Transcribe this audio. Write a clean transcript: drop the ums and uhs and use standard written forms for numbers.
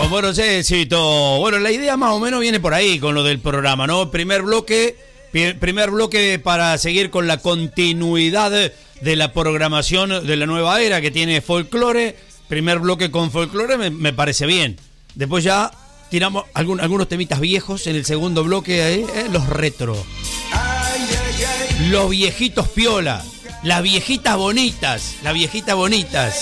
Como no sé, éxito. Bueno, la idea más o menos viene por ahí con lo del programa, ¿no? Primer bloque para seguir con la continuidad de la programación de la nueva era que tiene folclore. Primer bloque con folclore me parece bien. Después ya tiramos algunos temitas viejos en el segundo bloque, los retro. Los viejitos piola. Las viejitas bonitas.